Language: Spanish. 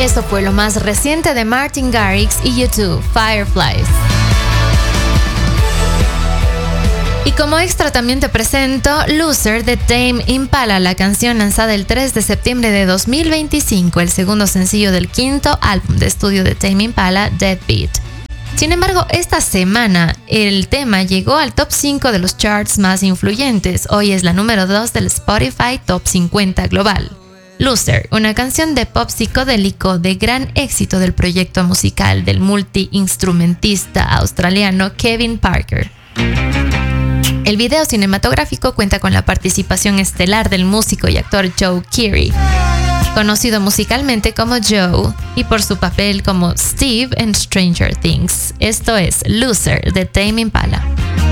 Eso fue lo más reciente de Martin Garrix y U2, Fireflies. Y como extra también te presento Loser de Tame Impala, la canción lanzada el 3 de septiembre de 2025, el segundo sencillo del quinto álbum de estudio de Tame Impala, Deadbeat. Sin embargo, esta semana el tema llegó al top 5 de los charts más influyentes. Hoy es la número 2 del Spotify Top 50 global. Loser, una canción de pop psicodélico de gran éxito del proyecto musical del multiinstrumentista australiano Kevin Parker. El video cinematográfico cuenta con la participación estelar del músico y actor Joe Keery, conocido musicalmente como Joe y por su papel como Steve en Stranger Things. Esto es Loser de Tame Impala.